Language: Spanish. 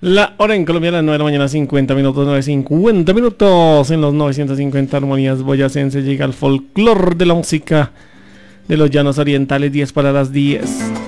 La hora en Colombia a las 9 de la mañana, 50 minutos, 9:50 minutos. En los 950 armonías boyacenses llega el folclor de la música de los llanos orientales, 10 para las 10.